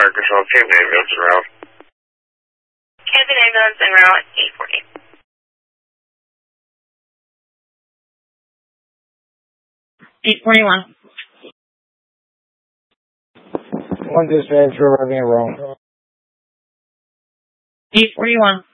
Fire Control, Camden Ambulance en route. Camden Ambulance en route, 840. 841. One dispatch, arriving at wrong. 841.